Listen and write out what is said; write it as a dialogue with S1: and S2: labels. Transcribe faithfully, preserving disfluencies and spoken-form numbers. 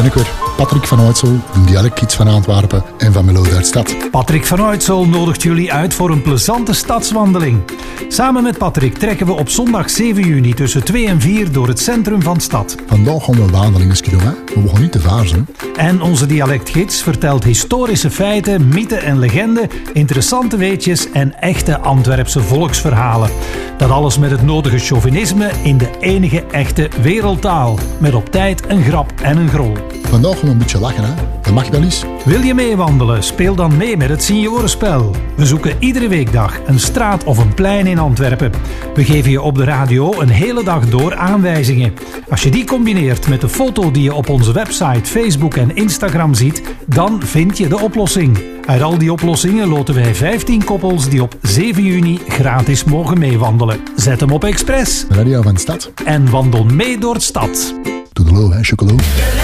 S1: ben ik weer. Patrick van Uitsel, een dialectgids van Antwerpen en van Melo uit Stad.
S2: Patrick van Uitsel nodigt jullie uit voor een plezante stadswandeling. Samen met Patrick trekken we op zondag zeven juni tussen twee en vier door het centrum van de stad.
S1: Vandaag gaan we een wandeling doen, hè? Maar we gaan niet te vaar zijn.
S2: En onze dialectgids vertelt historische feiten, mythen en legenden, interessante weetjes en echte Antwerpse volksverhalen. Dat alles met het nodige chauvinisme in de enige echte wereldtaal. Met op tijd een grap en een grol.
S1: Vandaag gaan we een beetje lachen, hè? Dat mag wel eens.
S2: Wil je meewandelen? Speel dan mee met het Seniorenspel. We zoeken iedere weekdag een straat of een plein in Antwerpen. We geven je op de radio een hele dag door aanwijzingen. Als je die combineert met de foto die je op onze website, Facebook en Instagram ziet, dan vind je de oplossing. Uit al die oplossingen loten wij vijftien koppels die op zeven juni gratis mogen meewandelen. Zet hem op Express.
S1: Radio van de Stad.
S2: En wandel mee door de stad.
S1: Toedelo, hè, chocola.